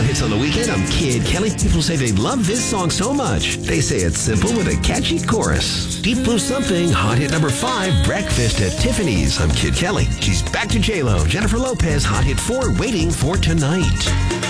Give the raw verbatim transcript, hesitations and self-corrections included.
Hot Hits on the Weekend. I'm Kid Kelly. People say they love this song so much. They say it's simple with a catchy chorus. Deep Blue Something, hot hit number five, Breakfast at Tiffany's. I'm Kid Kelly. She's back to J-Lo. Jennifer Lopez, hot hit four, Waiting for Tonight.